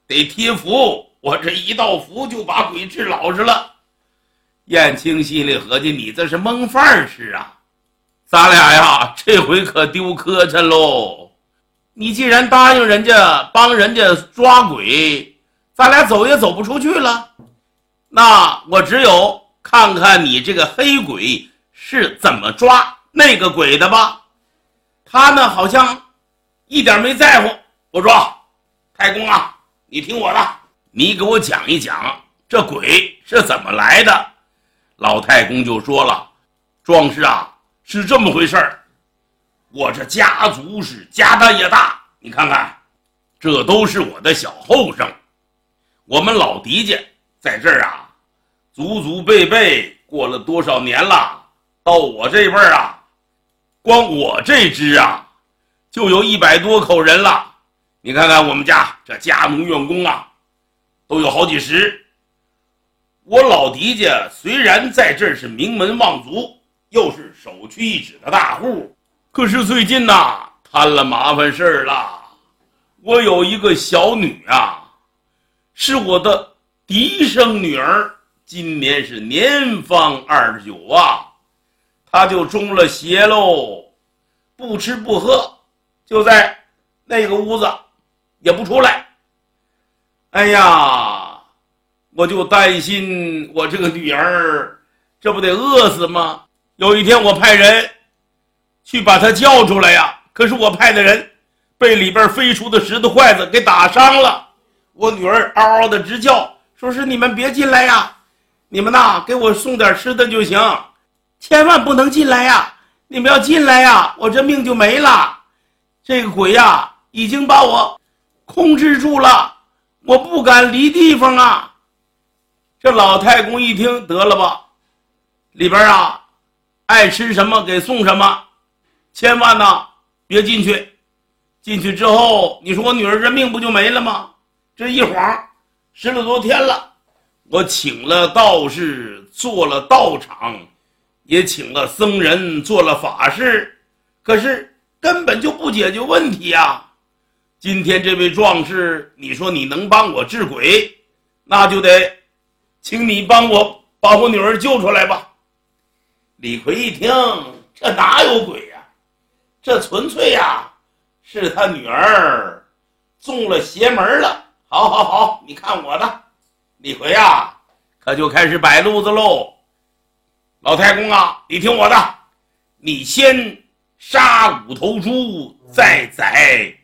得贴符，我这一道符就把鬼治老实了。燕青心里合计，你这是蒙饭吃啊，咱俩呀这回可丢磕碜喽。你既然答应人家帮人家抓鬼，咱俩走也走不出去了，那我只有看看你这个黑鬼是怎么抓那个鬼的吧。他呢好像一点没在乎。我说太公啊，你听我的，你给我讲一讲这鬼是怎么来的。老太公就说了，壮士啊，是这么回事儿，我这家族是家大业大，你看看这都是我的小后生，我们老狄家在这儿啊祖祖辈辈过了多少年了，到我这辈儿啊，光我这支啊就有100多口人了。你看看我们家这家奴员工啊都有好几十。我老狄家虽然在这儿是名门望族，又是首屈一指的大户，可是最近呐摊了麻烦事儿了。我有一个小女啊，是我的嫡生女儿，今年是年方29啊，她就中了邪喽，不吃不喝，就在那个屋子也不出来。哎呀，我就担心我这个女儿这不得饿死吗？有一天我派人去把她叫出来呀，可是我派的人被里边飞出的石头筷子给打伤了。我女儿嗷嗷的直叫，说是你们别进来呀，你们呐给我送点吃的就行，千万不能进来呀，你们要进来呀我这命就没了。这个鬼呀已经把我控制住了，我不敢离地方啊。这老太公一听，得了吧，里边啊爱吃什么给送什么，千万呢别进去。进去之后，你说我女儿这命不就没了吗？这一晃10多天了，我请了道士做了道场，也请了僧人做了法事，可是根本就不解决问题啊。今天这位壮士，你说你能帮我治鬼，那就得请你帮我把我女儿救出来吧。李逵一听，这哪有鬼呀，这纯粹呀是他女儿中了邪门了。好好好，你看我的。李逵啊可就开始摆路子喽。老太公啊，你听我的，你先杀5头猪，再宰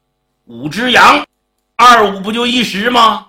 5只羊，25不就1时吗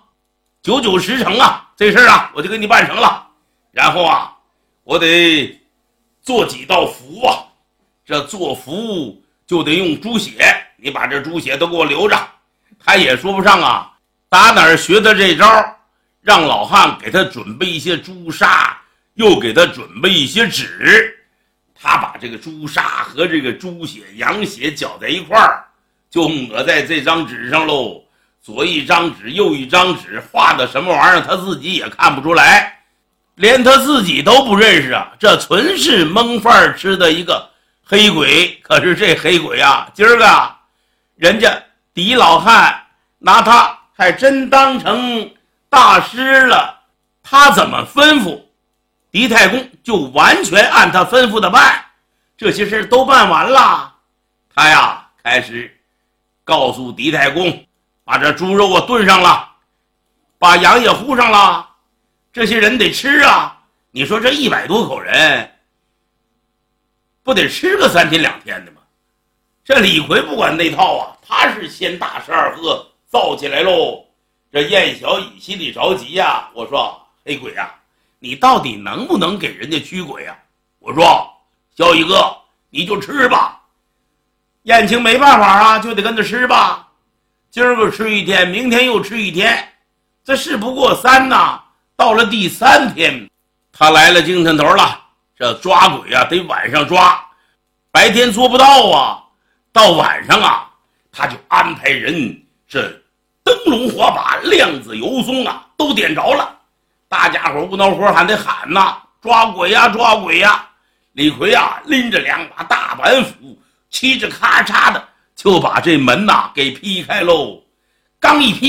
？9910成啊，这事儿啊我就给你办成了。然后啊我得做几道符啊，这做符就得用猪血，你把这猪血都给我留着。他也说不上啊打哪儿学的这招，让老汉给他准备一些朱砂，又给他准备一些纸。他把这个朱砂和这个猪血羊血搅在一块儿，就抹在这张纸上喽。左一张纸右一张纸，画的什么玩意儿他自己也看不出来，连他自己都不认识啊，这纯是蒙饭吃的一个黑鬼。可是这黑鬼啊，今儿个人家狄老汉拿他还真当成大师了，他怎么吩咐，狄太公就完全按他吩咐的办。这些事都办完了，他呀开始告诉狄太公，把这猪肉啊炖上了，把羊也烀上了，这些人得吃啊。你说这100多口人不得吃个3天2天的吗？这李逵不管那套啊，他是先大吃二喝造起来喽。这燕小乙心里着急呀，我说黑鬼啊，你到底能不能给人家驱鬼啊？我说小乙哥你就吃吧。燕青没办法啊，就得跟着吃吧。今儿个吃1天，明天又吃1天，这事不过3呐。到了第3天，他来了精神头了，这抓鬼啊得晚上抓，白天做不到啊。到晚上啊他就安排人这灯笼火把亮子油松啊都点着了，大家伙不恼火还得喊呐，抓鬼呀抓鬼呀。李逵啊拎着2把大板斧，嘁哧咔嚓的就把这门呐给劈开喽。刚一劈